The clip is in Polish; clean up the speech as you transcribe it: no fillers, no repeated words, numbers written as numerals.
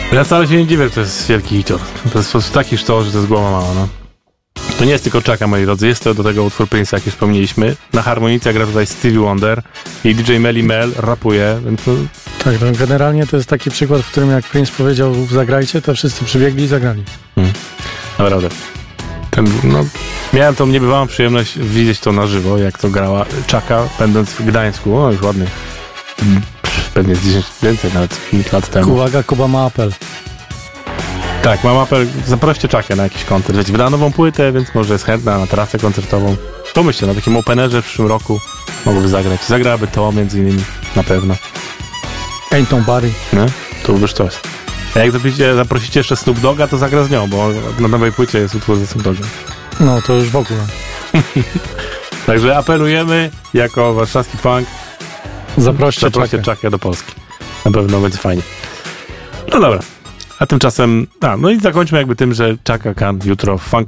Ja wcale się nie dziwię, że to jest wielki hicior. To jest po prostu taki sztos, że to jest głowa mała, no. To nie jest tylko Chaka, moi drodzy, jest to do tego utwór Prince'a, jak już wspomnieliśmy. Na harmonice gra tutaj Stevie Wonder i DJ Melly Mel rapuje, więc to... Tak, no generalnie to jest taki przykład, w którym jak Prince powiedział zagrajcie, to wszyscy przybiegli i zagrali. Naprawdę. Miałem tą niebywałą przyjemność widzieć to na żywo, jak to grała Chaka, będąc w Gdańsku, już ładny. Pewnie z 10 więcej nawet lat temu. Uwaga, Kuba ma apel. Tak, mam apel, zaproście Chakę na jakiś koncert. Wiecie, wydała nową płytę, więc może jest chętna na trasę koncertową. Pomyślę, na takim openerze w przyszłym roku mogłoby zagrać. Zagrałaby to między innymi, na pewno. Ain't nobody. No, to byś coś. A jak zaprosicie jeszcze Snoop Dogga, to zagra z nią, bo na nowej płycie jest utwór ze Snoop Doggiem. No, to już w ogóle. Także apelujemy jako warszawski funk. Zaproście Chakę do Polski. Na pewno będzie fajnie. No dobra. A tymczasem, no i zakończmy jakby tym, że Chaka Khan jutro w funk